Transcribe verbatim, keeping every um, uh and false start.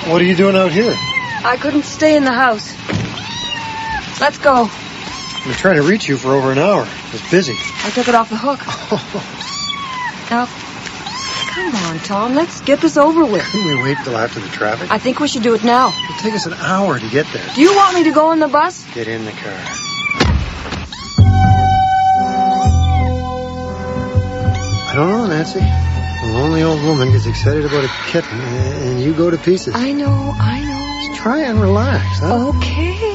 What are you doing out here? I couldn't stay in the house. Let's go. I've been trying to reach you for over an hour. I was busy. I took it off the hook. Now, come on, Tom. Let's get this over with. Couldn't we wait till after the traffic? I think we should do it now. It'll take us an hour to get there. Do you want me to go in the bus? Get in the car. I don't know, Nancy. A lonely old woman gets excited about a kitten, and you go to pieces. I know, I know. Just try and relax, huh? Okay.